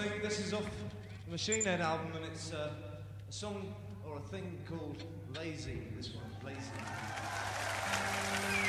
thing. This is off the Machine Head album, and it's a song or a thing called Lazy. This one, Lazy.